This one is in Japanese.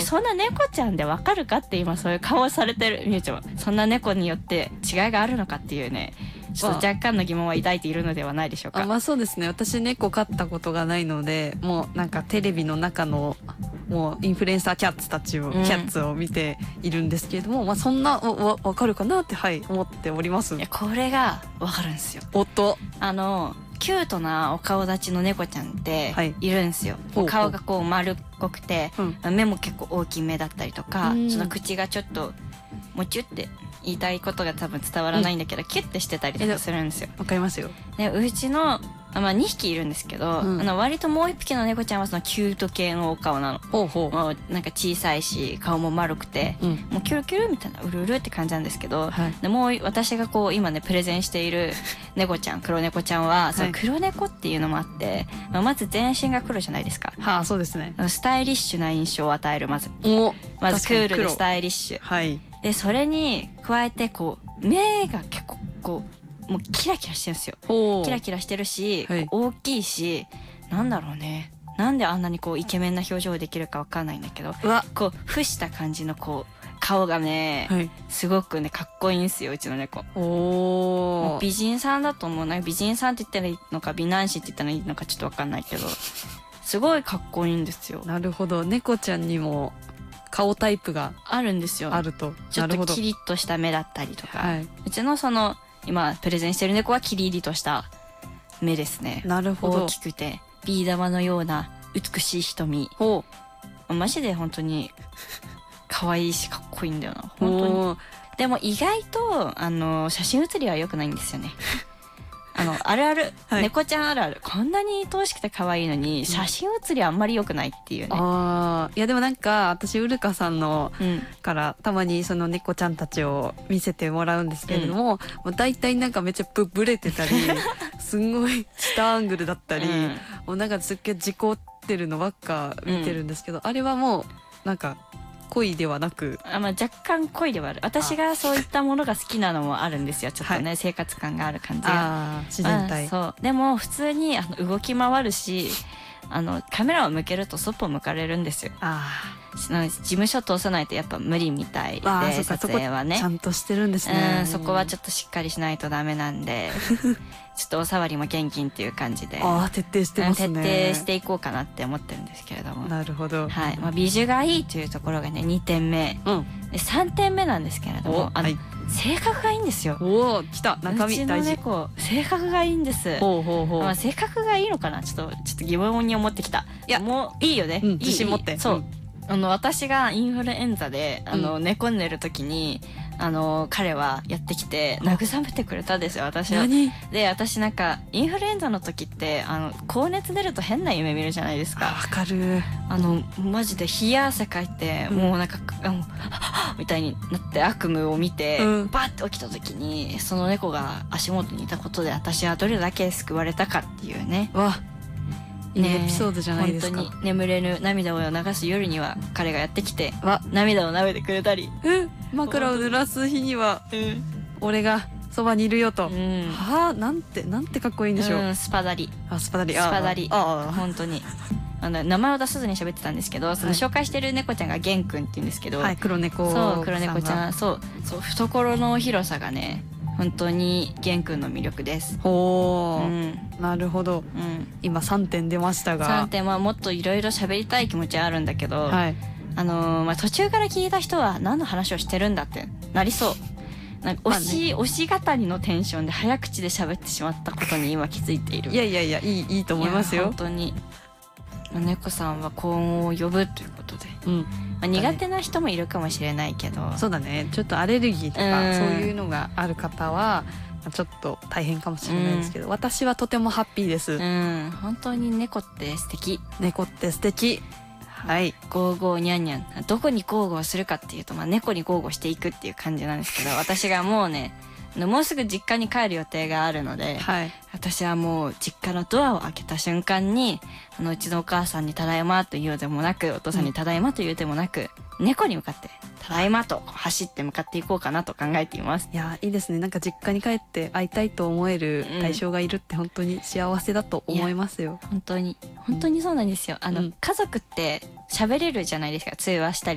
そんな猫ちゃんでわかるかって今そういう顔をされてるみゆちゃんは、そんな猫によって違いがあるのかっていうね、ちょっと若干の疑問は抱いているのではないでしょうか。 まあそうですね。私猫飼ったことがないので、もうなんかテレビの中のもうインフルエンサーキャッツたちを、キャッツを見ているんですけれども、まあそんなわかるかなって思っております。 いやこれがわかるんですよ。キュートなお顔立ちの猫ちゃんっているんですよ。顔がこう丸っこくて、目も結構大きめだったりとか、その口がちょっともちゅって言いたいことが多分伝わらないんだけど、キュッてしてたりとかするんですよ。 わかりますよ。 でうちの2匹いるんですけど、割ともう1匹の猫ちゃんはそのキュート系のお顔なの。もうなんか小さいし顔も丸くて、もうキュルキュルみたいなうるうるって感じなんですけど、でもう私がこう今ねプレゼンしている猫ちゃん、黒猫ちゃんは、その黒猫っていうのもあって、まず全身が黒じゃないですか。 そうですね。 スタイリッシュな印象を与える。まずクールでスタイリッシュ。でそれに加えてこう目が結構こうもうキラキラしてるんですよ。キラキラしてるし、大きいし、なんだろうね。なんであんなにこうイケメンな表情できるかわかんないんだけど、こう伏した感じのこう顔がね、すごくねかっこいいんですよ、うちの猫。もう美人さんだと思うな。美人さんって言ったらいいのか美男子って言ったらいいのかちょっとわかんないけど、すごいかっこいいんですよ。 なるほど。猫ちゃんにも顔タイプがあるんですよ。 あると。 ちょっとキリッとした目だったりとか、うちのその今プレゼンしてる猫はキリリとした目ですね。 なるほど。 大きくてビー玉のような美しい瞳。マジで本当に可愛いしかっこいいんだよな、本当に。でも意外と写真写りは良くないんですよね。あるある、猫ちゃんあるある。こんなに愛おしくて可愛いのに写真写りあんまり良くないっていうね。 いやでもなんか私ウルカさんのからたまにその猫ちゃんたちを見せてもらうんですけれども、もう大体なんかめっちゃブレてたり、すんごい下アングルだったり、もうなんかすっげえ事故ってるのばっか見てるんですけど、あれはもうなんか恋ではなく、 若干恋ではある。私がそういったものが好きなのもあるんですよ。ちょっとね、生活感がある感じが。 自然体。 そう。でも普通に動き回るし、カメラを向けるとそっぽ向かれるんですよ。事務所通さないとやっぱ無理みたいで、撮影はね。 ちゃんとしてるんですね。 そこはちょっとしっかりしないとダメなんで、ちょっとお触りも厳禁っていう感じで。 徹底してますね。 徹底していこうかなって思ってるんですけれども。 なるほど。 はい。美女がいいというところがね、2点目。で3点目なんですけれども、性格がいいんですよ。 来た。中身大事。 うちの猫、性格がいいんです。性格がいいのかな、ちょっと疑問に思ってきた。いや、もういいよね。 自信持って。 そう。私がインフルエンザで、寝込んでる時に、彼はやってきて、慰めてくれたんですよ、私は。で、私なんか、インフルエンザの時って、高熱出ると変な夢見るじゃないですか。 わかる。 マジで冷や汗かいて、もうなんか、みたいになって悪夢を見て、バーって起きた時に、その猫が足元にいたことで、私はどれだけ救われたかっていうね。 いいエピソードじゃないですか。 本当に眠れぬ涙を流す夜には彼がやってきて涙を舐めてくれたり、 枕を濡らす日には俺がそばにいるよと。なんてかっこいいんでしょう。 スパダリ。 スパダリ。 本当に。名前を出さずに喋ってたんですけど、その紹介してる猫ちゃんがゲンくんって言うんですけど、 黒猫。 そう、黒猫ちゃん。そう、懐の広さがね、本当にゲンくんの魅力です。 なるほど。今3点出ましたが。 3点はもっといろいろ喋りたい気持ちはあるんだけど、途中から聞いた人は何の話をしてるんだってなりそう。なんか推し語りのテンションで早口で喋ってしまったことに今気づいている。 いやいいと思いますよ。 本当に。猫さんは幸運を呼ぶということで。苦手な人もいるかもしれないけど。 そうだね。ちょっとアレルギーとかそういうのがある方は、ちょっと大変かもしれないですけど、私はとてもハッピーです。 本当に猫って素敵。 猫って素敵。はい。 ゴーゴーニャンニャン。どこにゴーゴーするかっていうと、猫にゴーゴーしていくっていう感じなんですけど、私がもうね、もうすぐ実家に帰る予定があるので、私はもう実家のドアを開けた瞬間に、うちのお母さんにただいまと言うでもなく、お父さんにただいまと言うでもなく、猫に向かって、ただいまと走って向かっていこうかなと考えています。 いや、いいですね。なんか実家に帰って会いたいと思える対象がいるって本当に幸せだと思いますよ。 本当にそうなんですよ。家族って喋れるじゃないですか。通話したり